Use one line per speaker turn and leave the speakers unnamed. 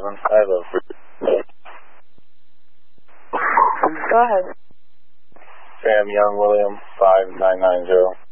I have a...
Go ahead.
Sam Young William 5990.